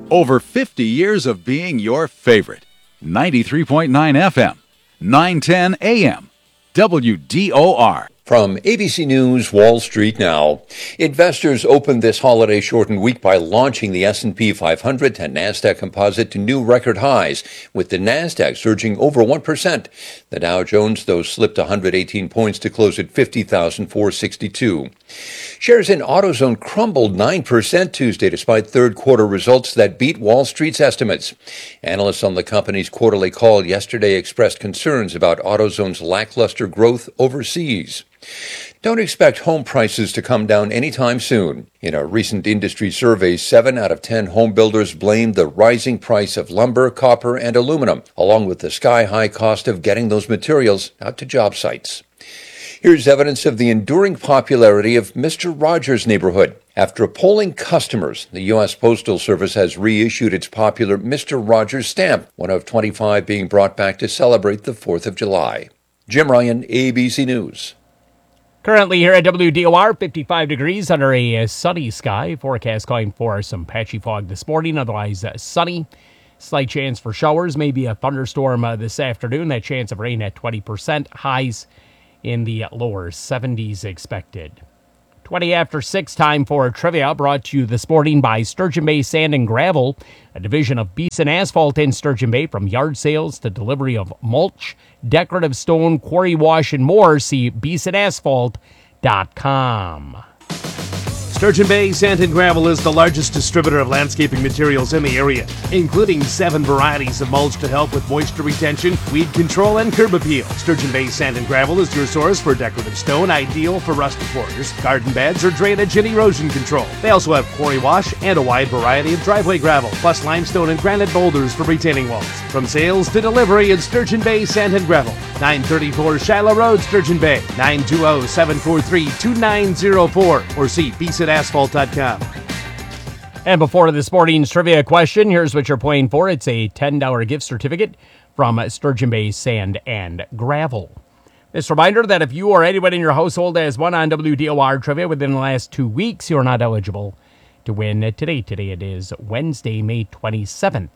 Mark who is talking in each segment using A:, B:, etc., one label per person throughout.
A: Over 50 years of being your favorite. 93.9 FM, 910 AM, WDOR.
B: From ABC News, Wall Street Now. Investors opened this holiday-shortened week by launching the S&P 500 and NASDAQ Composite to new record highs, with the NASDAQ surging over 1%. The Dow Jones, though, slipped 118 points to close at 50,462. Shares in AutoZone crumbled 9% Tuesday despite third-quarter results that beat Wall Street's estimates. Analysts on the company's quarterly call yesterday expressed concerns about AutoZone's lackluster growth overseas. Don't expect home prices to come down anytime soon. In a recent industry survey, 7 out of 10 home builders blamed the rising price of lumber, copper, and aluminum, along with the sky-high cost of getting those materials out to job sites. Here's evidence of the enduring popularity of Mr. Rogers' Neighborhood. After polling customers, the U.S. Postal Service has reissued its popular Mr. Rogers stamp, one of 25 being brought back to celebrate the 4th of July. Jim Ryan, ABC News.
C: Currently here at WDOR, 55 degrees under a sunny sky. Forecast calling for some patchy fog this morning, otherwise sunny. Slight chance for showers, maybe a thunderstorm this afternoon. That chance of rain at 20%. Highs in the lower 70s expected. 20 after 6, time for trivia, brought to you this morning by Sturgeon Bay Sand and Gravel, a division of Beeson Asphalt in Sturgeon Bay. From yard sales to delivery of mulch, decorative stone, quarry wash, and more, see BeesonAsphalt.com.
D: Sturgeon Bay Sand and Gravel is the largest distributor of landscaping materials in the area, including 7 varieties of mulch to help with moisture retention, weed control, and curb appeal. Sturgeon Bay Sand and Gravel is your source for decorative stone, ideal for rustic borders, garden beds, or drainage and erosion control. They also have quarry wash and a wide variety of driveway gravel, plus limestone and granite boulders for retaining walls. From sales to delivery in Sturgeon Bay Sand and Gravel. 934 Shiloh Road, Sturgeon Bay. 920-743-2904 or see BeesonAsphalt.com.
C: And before this morning's trivia question, here's what you're playing for. It's a $10 gift certificate from Sturgeon Bay Sand and Gravel. This reminder that if you or anyone in your household has won on WDOR trivia within the last 2 weeks, you're not eligible to win today. Today it is Wednesday, May 27th.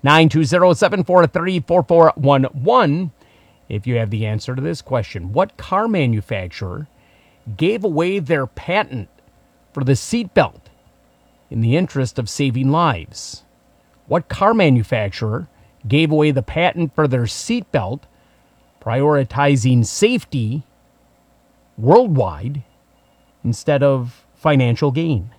C: 920-743-4411. If you have the answer to this question, what car manufacturer gave away their patent for the seatbelt in the interest of saving lives? What car manufacturer gave away the patent for their seatbelt, prioritizing safety worldwide instead of financial gain?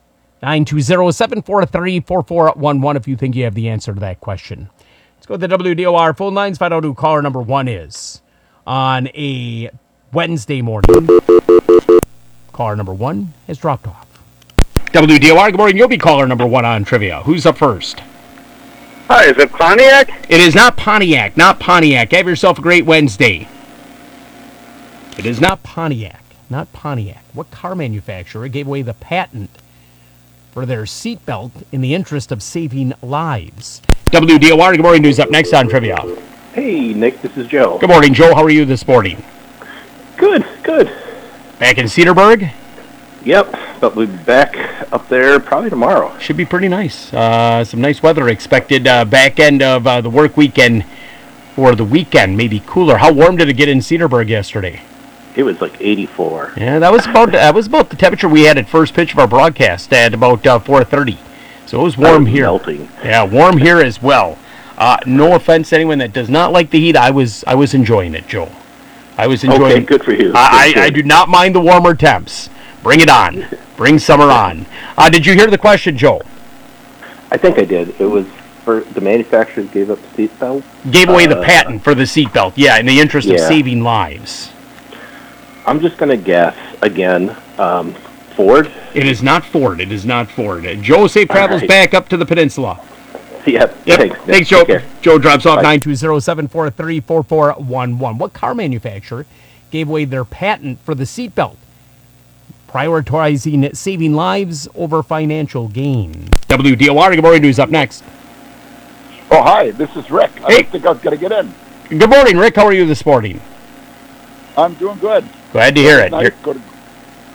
C: 920-743-4411 if you think you have the answer to that question. Let's go to the WDOR phone lines, find out who caller number 1 is on a Wednesday morning. Caller number 1 has dropped off. WDOR, good morning. You'll be caller number 1 on trivia. Who's up first?
E: Hi, is it Pontiac?
C: It is not Pontiac. Not Pontiac. Have yourself a great Wednesday. It is not Pontiac. Not Pontiac. What car manufacturer gave away the patent for their seatbelt in the interest of saving lives? WDOR, good morning. News up next on trivia.
E: Hey, Nick, this is Joe.
C: Good morning, Joe. How are you this morning?
E: Good.
C: Back in Cedarburg?
E: Yep, but we'll be back up there probably tomorrow.
C: Should be pretty nice. Some nice weather expected back end of the work weekend or the weekend, maybe cooler. How warm did it get in Cedarburg yesterday?
E: It was like 84.
C: Yeah, that was about the temperature we had at first pitch of our broadcast at about 4:30. So it was warm here.
E: Melting.
C: Yeah, warm here as well. No offense to anyone that does not like the heat. I was enjoying it, Joe. I was enjoying it.
E: Okay, good for you.
C: I do not mind the warmer temps. Bring it on. Bring summer on. Did you hear the question, Joe?
E: I think I did. It was for the manufacturers gave up the seatbelt?
C: Gave away the patent for the seatbelt, in the interest of saving lives.
E: I'm just going to guess, again, Ford?
C: It is not Ford. Joe, safe travels back up to the peninsula.
E: Yep.
C: Thanks, Joe. Joe drops off. 920-743-4411. What car manufacturer gave away their patent for the seatbelt, prioritizing saving lives over financial gain? WDOR, good morning. News up next.
F: Oh, hi. This is Rick. I don't think I was going to get in.
C: Good morning, Rick. How are you this morning?
F: I'm doing good.
C: Glad to hear it.
F: Nice.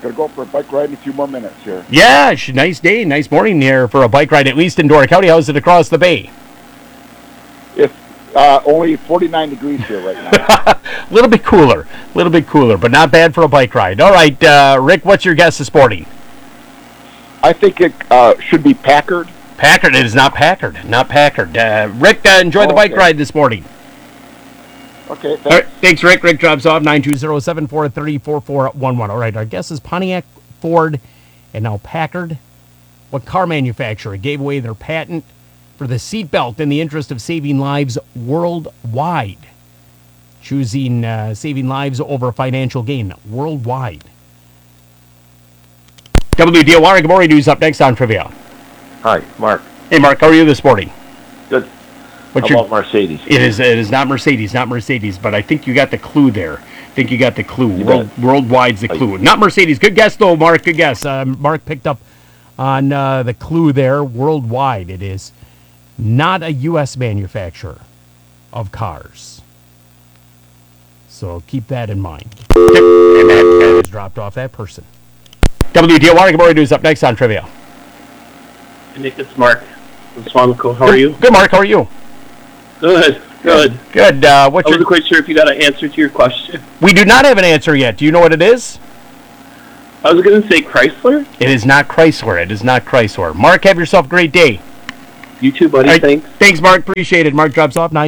F: Gonna go for a bike ride in a few more minutes here.
C: Yeah, nice day, nice morning here for a bike ride, at least in Door County. How's it across the bay?
F: It's only 49 degrees here right now.
C: A little bit cooler, but not bad for a bike ride. All right, Rick, what's your guess this morning?
F: I think it should be Packard.
C: Packard. It is not Packard. Rick, enjoy the bike ride this morning.
F: Okay, thanks.
C: All right, thanks, Rick. Rick drops off 920-743-4411. All right, our guess is Pontiac, Ford, and now Packard. What car manufacturer gave away their patent for the seatbelt in the interest of saving lives worldwide? Choosing saving lives over financial gain worldwide. WDOR, good morning. News up next on Trivia.
G: Hi, Mark.
C: Hey, Mark, how are you this morning?
G: Good.
C: What's
G: How about Mercedes?
C: It is not Mercedes, but I think you got the clue there. Worldwide's the clue. Not Mercedes. Good guess, though, Mark. Good guess. Mark picked up on the clue there. Worldwide, it is not a U.S. manufacturer of cars. So keep that in mind. And that has dropped off that person. WDOR, good morning. News up next on Trivia.
H: Nick, it's Mark from Swamico. How are you?
C: Good, Mark. How are you?
H: Good.
C: Good.
H: I wasn't quite sure if you got an answer to your question.
C: We do not have an answer yet. Do you know what it is?
H: I was going to say Chrysler.
C: It is not Chrysler. Mark, have yourself a great day.
H: You too, buddy.
C: Right.
H: Thanks.
C: Thanks, Mark. Appreciate it. Mark drops off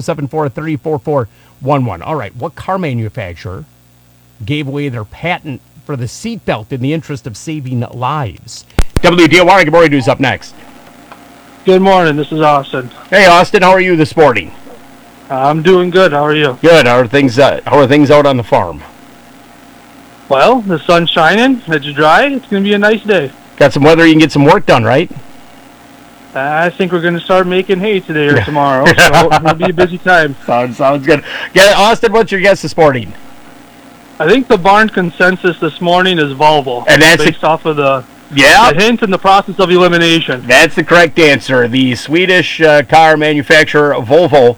C: 920-743-4411. All right. What car manufacturer gave away their patent for the seatbelt in the interest of saving lives? WDOR, good morning. News up next.
I: Good morning. This is Austin.
C: Hey, Austin. How are you this morning?
I: I'm doing good. How are you?
C: Good. How are things out on the farm?
I: Well, the sun's shining. It's dry. It's going to be a nice day.
C: Got some weather. You can get some work done, right?
I: I think we're going to start making hay today or tomorrow, so it'll be a busy time.
C: Sounds good. Yeah, Austin, what's your guess this morning?
I: I think the barn consensus this morning is Volvo,
C: and that's
I: based off of the hint and the process of elimination.
C: That's the correct answer. The Swedish car manufacturer Volvo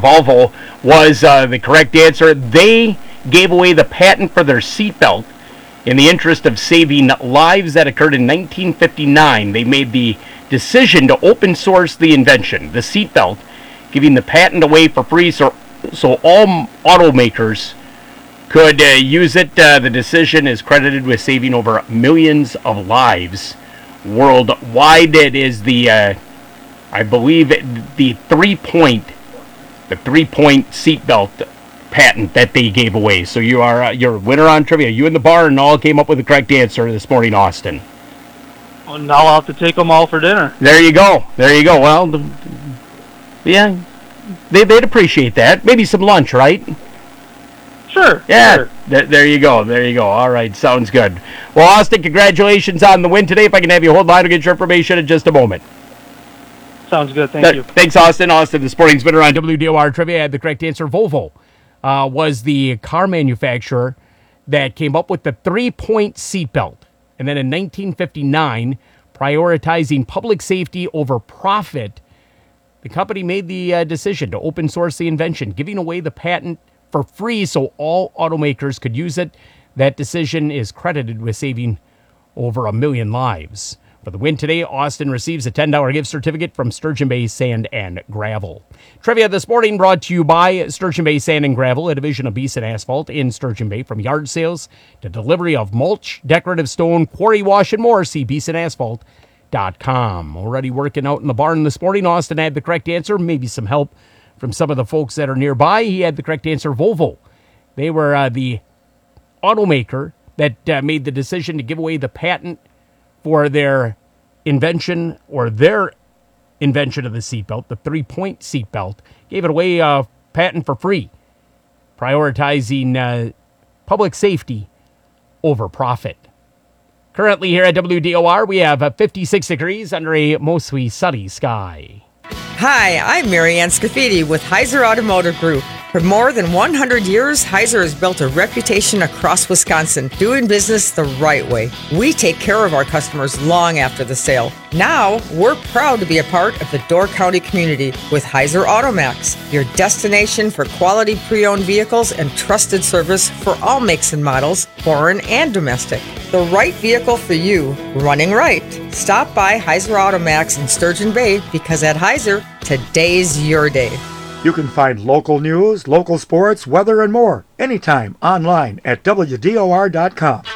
C: was the correct answer. They gave away the patent for their seatbelt in the interest of saving lives. That occurred in 1959. They made the decision to open source the invention, the seatbelt, giving the patent away for free so all automakers could use it. The decision is credited with saving over millions of lives worldwide. It is the, I believe, the three-point seatbelt patent that they gave away. So you're a winner on trivia. You and the barn all came up with the correct answer this morning, Austin.
I: Well, now I'll have to take them all for dinner.
C: There you go. Well, yeah, they'd appreciate that. Maybe some lunch, right?
I: Sure.
C: Yeah,
I: sure.
C: There you go. All right, sounds good. Well, Austin, congratulations on the win today. If I can have you hold line, I'll get your information in just a moment.
I: Sounds good. Thank you.
C: Thanks, Austin. Austin, this morning's winner on WDOR Trivia had the correct answer. Volvo was the car manufacturer that came up with the three-point seatbelt. And then in 1959, prioritizing public safety over profit, the company made the decision to open source the invention, giving away the patent for free so all automakers could use it. That decision is credited with saving over 1 million lives. For the win today, Austin receives a $10 gift certificate from Sturgeon Bay Sand and Gravel. Trivia this morning brought to you by Sturgeon Bay Sand and Gravel, a division of Beeson Asphalt in Sturgeon Bay. From yard sales to delivery of mulch, decorative stone, quarry wash, and more, see BeesonAsphalt.com. Already working out in the barn this morning. Austin had the correct answer. Maybe some help from some of the folks that are nearby. He had the correct answer, Volvo. They were the automaker that made the decision to give away the patent for their invention of the seatbelt, the three-point seatbelt. Gave it away, patent for free, prioritizing public safety over profit. Currently here at WDOR, we have 56 degrees under a mostly sunny sky.
J: Hi, I'm Marianne Scafidi with Heiser Automotive Group. For more than 100 years, Heiser has built a reputation across Wisconsin, doing business the right way. We take care of our customers long after the sale. Now, we're proud to be a part of the Door County community with Heiser Automax, your destination for quality pre-owned vehicles and trusted service for all makes and models, foreign and domestic. The right vehicle for you, running right. Stop by Heiser Automax in Sturgeon Bay because at Heiser, today's your day.
G: You can find local news, local sports, weather, and more anytime online at WDOR.com.